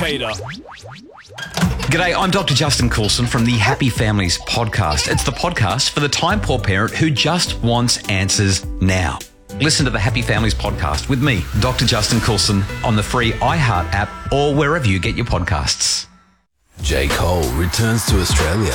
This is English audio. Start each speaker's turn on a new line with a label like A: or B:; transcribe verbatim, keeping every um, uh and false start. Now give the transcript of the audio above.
A: Peter.
B: G'day, I'm Doctor Justin Coulson from the Happy Families podcast. It's the podcast for the time-poor parent who just wants answers now. Listen to the Happy Families podcast with me, Doctor Justin Coulson, on the free iHeart app or wherever you get your podcasts.
C: J. Cole returns to Australia.